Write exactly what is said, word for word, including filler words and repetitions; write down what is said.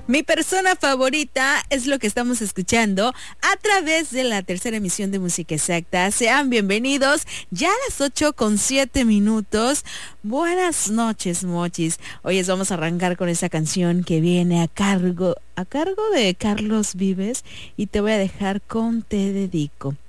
Mi persona favorita es lo que estamos escuchando a través de la tercera emisión de Música Exacta. Sean bienvenidos ya a las ocho con siete minutos. Buenas noches, mochis. Hoy les vamos a arrancar con esa canción que viene a cargo, a cargo de Carlos Vives, y te voy a dejar con Te Dedico.